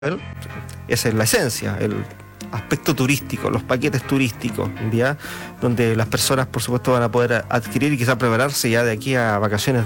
esa es la esencia, el aspecto turístico, los paquetes turísticos, ¿ya? Donde las personas, por supuesto, van a poder adquirir y quizás prepararse ya de aquí a vacaciones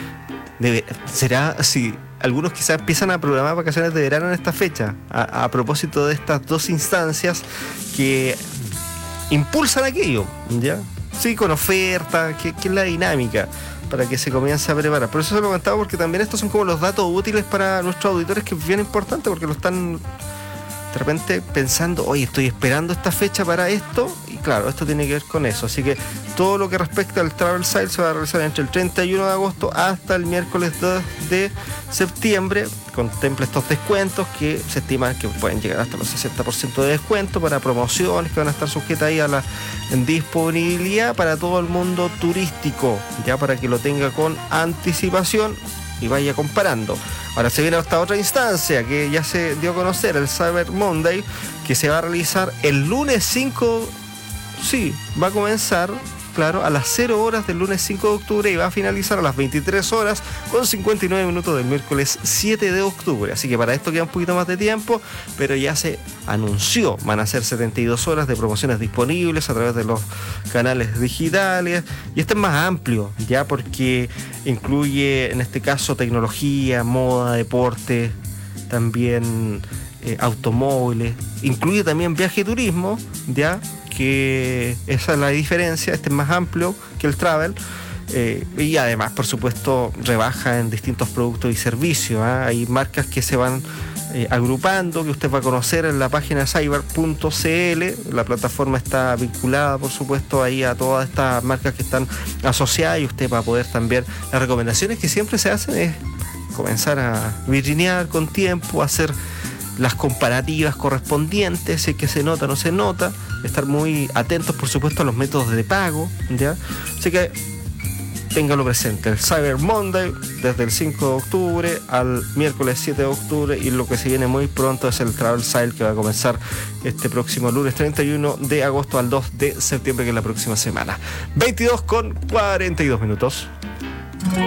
será si algunos quizás empiezan a programar vacaciones de verano en esta fecha, a propósito de estas dos instancias que impulsan aquello, ¿ya? Sí, con oferta, que es la dinámica para que se comience a preparar. Por eso se lo comentaba, porque también estos son como los datos útiles para nuestros auditores, que es bien importante porque lo están de repente pensando, oye, estoy esperando esta fecha para esto, y claro, esto tiene que ver con eso. Así que todo lo que respecta al Travel Sale se va a realizar entre el 31 de agosto hasta el miércoles 2 de septiembre. Contempla estos descuentos que se estiman que pueden llegar hasta los 60% de descuento para promociones que van a estar sujetas ahí a la disponibilidad para todo el mundo turístico, ya para que lo tenga con anticipación y vaya comparando. Ahora se viene esta otra instancia que ya se dio a conocer, el Cyber Monday, que se va a realizar el lunes 5, sí, va a comenzar, claro, a las 0 horas del lunes 5 de octubre y va a finalizar a las 23 horas con 59 minutos del miércoles 7 de octubre. Así que para esto queda un poquito más de tiempo, pero ya se anunció, van a ser 72 horas de promociones disponibles a través de los canales digitales, y este es más amplio, ya, porque incluye en este caso tecnología, moda, deporte, también automóviles, incluye también viaje y turismo, ya, que esa es la diferencia. Este es más amplio que el travel, y además, por supuesto, rebaja en distintos productos y servicios, ¿eh? Hay marcas que se van agrupando, que usted va a conocer en la página cyber.cl. La plataforma está vinculada, por supuesto, ahí a todas estas marcas que están asociadas, y usted va a poder también, las recomendaciones que siempre se hacen es comenzar a vitrinear con tiempo, hacer las comparativas correspondientes, si es que se nota o no se nota, estar muy atentos, por supuesto, a los métodos de pago, ¿ya? Así que téngalo presente, el Cyber Monday desde el 5 de octubre al miércoles 7 de octubre, y lo que se viene muy pronto es el Travel Sale, que va a comenzar este próximo lunes 31 de agosto al 2 de septiembre, que es la próxima semana. 22:42 minutos.